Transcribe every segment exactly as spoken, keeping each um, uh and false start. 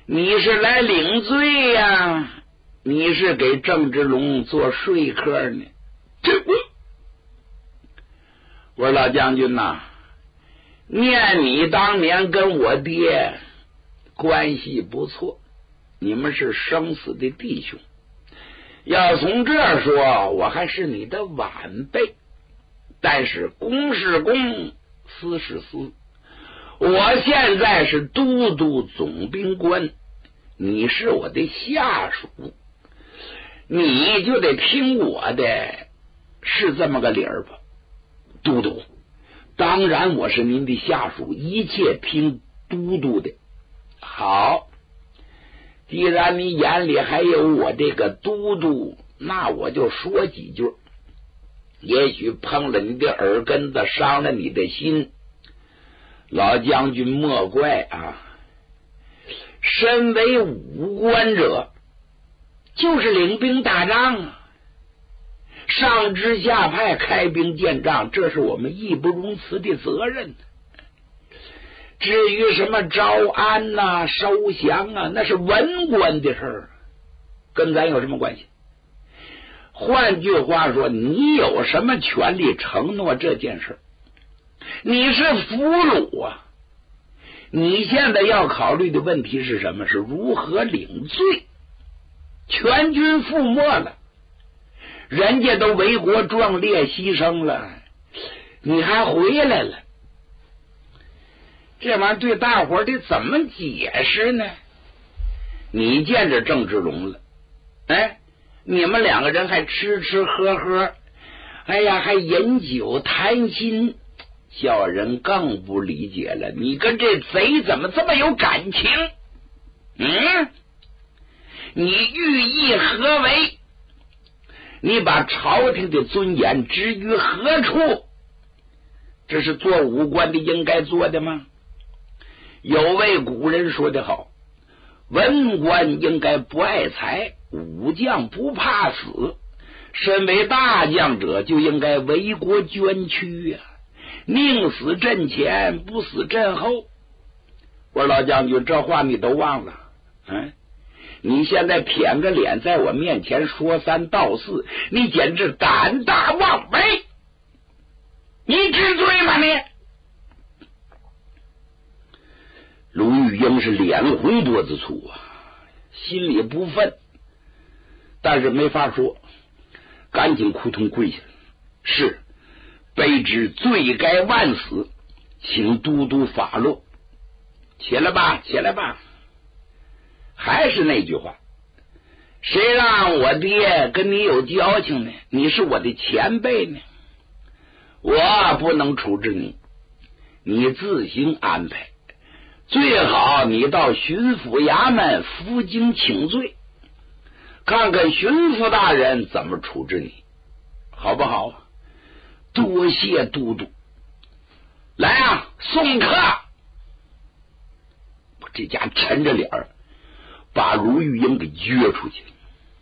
你是来领罪呀？你是给郑芝龙做说客呢？这我，我说老将军呐、啊，念你当年跟我爹关系不错，你们是生死的弟兄。要从这儿说，我还是你的晚辈，但是公是公，私是私。我现在是都督总兵官，你是我的下属，你就得听我的，是这么个理儿吧？都督，当然我是您的下属，一切听都督的。好，既然你眼里还有我这个都督，那我就说几句，也许碰了你的耳根子，伤了你的心。老将军莫怪啊，身为武官者，就是领兵打仗啊，上知下派，开兵建仗，这是我们义不容辞的责任。至于什么招安呐、啊、收降啊，那是文官的事儿，跟咱有什么关系？换句话说，你有什么权利承诺这件事？你是俘虏啊！你现在要考虑的问题是什么？是如何领罪？全军覆没了，人家都为国壮烈牺牲了，你还回来了，这玩意儿对大伙儿得怎么解释呢？你见着郑芝龙了，哎，你们两个人还吃吃喝喝，哎呀，还饮酒谈心，叫人更不理解了。你跟这贼怎么这么有感情？嗯，你寓意何为？你把朝廷的尊严置于何处？这是做武官的应该做的吗？有位古人说得好，文官应该不爱财，武将不怕死，身为大将者就应该为国捐躯呀、啊，宁死阵前不死阵后。我说老将军，这话你都忘了？嗯，你现在谝个脸在我面前说三道四，你简直胆大妄为，你知罪吗你？卢玉英是脸红脖子粗啊，心里不忿，但是没法说，赶紧扑通跪下。是，卑职罪该万死，请都督发落。起来吧，起来吧。还是那句话，谁让我爹跟你有交情呢？你是我的前辈呢，我不能处置你，你自行安排。最好你到巡抚衙门负荆请罪，看看巡抚大人怎么处置你，好不好？多谢都督。来啊，送客！这家沉着脸儿把卢玉英给约出去。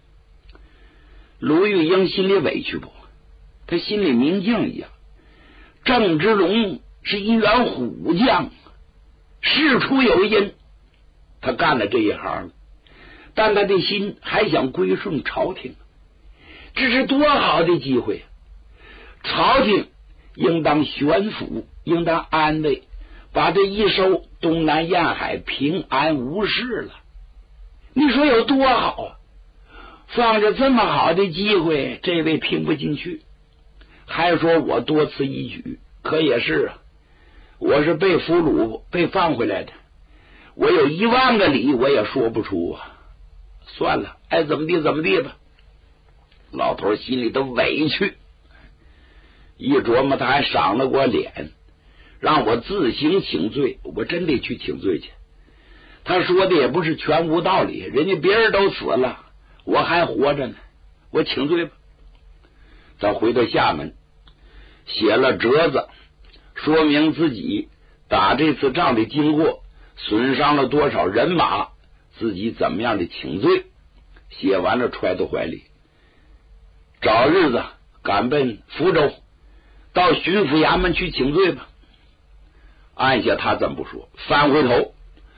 卢玉英心里委屈不？他心里明镜一样，郑芝龙是一员虎将，事出有因，他干了这一行，但他的心还想归顺朝廷，这是多好的机会！朝廷应当悬抚，应当安慰，把这一收，东南沿海平安无事了。你说有多好啊？放着这么好的机会，这位听不进去，还说我多此一举，可也是啊，我是被俘虏被放回来的，我有一万个理我也说不出啊。算了，爱怎么地怎么地吧。老头心里都委屈，一琢磨他还赏了我脸，让我自行请罪，我真得去请罪去。他说的也不是全无道理，人家别人都死了，我还活着呢，我请罪吧。再回到厦门，写了折子，说明自己打这次仗的经过，损伤了多少人马，自己怎么样的请罪。写完了揣到怀里，找日子赶奔福州，到巡抚衙门去请罪吧。按下他怎么不说，翻回头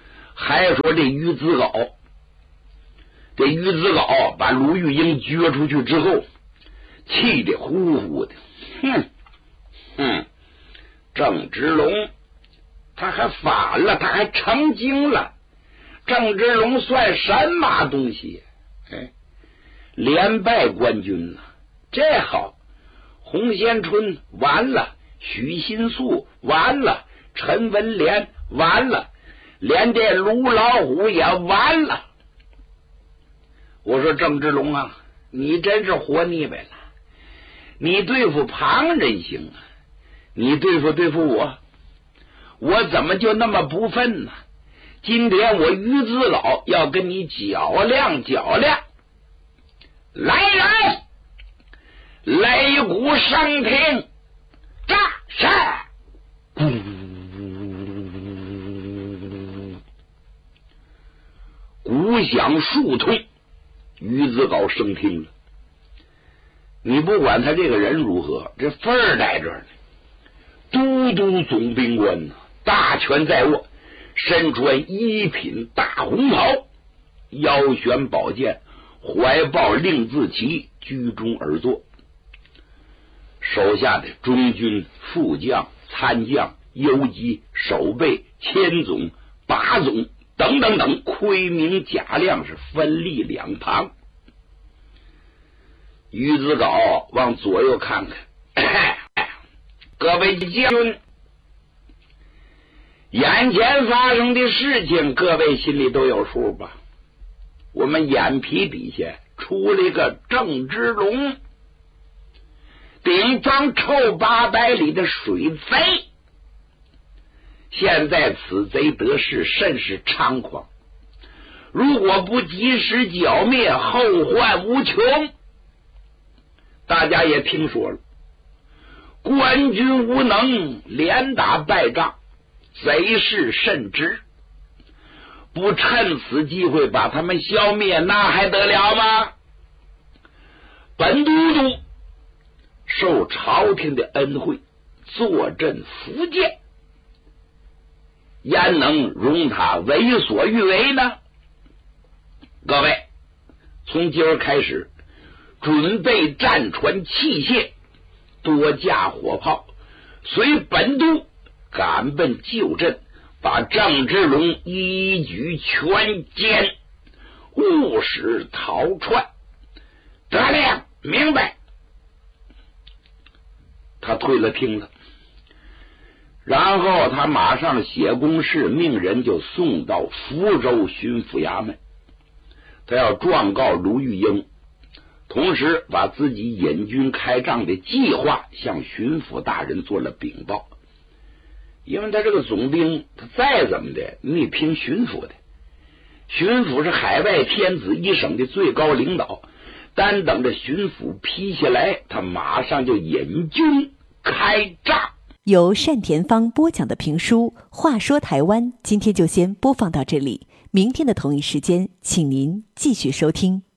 还说这于子高，这于子高把鲁玉英撅出去之后，气得呼呼的，哼哼，郑芝龙他还反了，他还成精了。郑芝龙算什么东西？哎，连败冠军了，这好，洪先春完了，许新素完了，陈文莲完了，连这卢老虎也完了。我说郑芝龙啊，你真是活腻歪了，你对付旁人行啊，你对付对付我，我怎么就那么不忿呢？今天我于子老要跟你较量较量。来人，擂鼓升平，炸杀！鼓响数通，于子高升听了。你不管他这个人如何，这份儿在这儿呢。都督总兵官呢，大权在握，身穿一品大红袍，腰悬宝剑，怀抱令字旗，居中而坐。手下的中军、副将、参将、游击、守备、千总、八总等等等，盔明甲亮，是分立两旁。于子高往左右看看，各位将军，眼前发生的事情，各位心里都有数吧？我们眼皮底下出了一个郑芝龙，顶装臭八百里的水贼。现在此贼得势，甚是猖狂，如果不及时剿灭，后患无穷。大家也听说了，官军无能，连打败仗，贼势甚至，不趁此机会把他们消灭，那还得了吗？本都督受朝廷的恩惠，坐镇福建，焉能容他为所欲为呢？各位，从今儿开始，准备战船器械，多架火炮，随本督赶奔旧镇，把郑芝龙一举全歼，勿使逃窜。得令，明白。他退了听了，然后他马上写公事，命人就送到福州巡抚衙门，他要状告卢玉英，同时把自己引军开仗的计划向巡抚大人做了禀报。因为他这个总兵，他再怎么的，你听巡抚的，巡抚是海外天子一省的最高领导，单等着巡抚批下来，他马上就引军开仗。 由单田芳播讲的评书《话说台湾》，今天就先播放到这里，明天的同一时间，请您继续收听。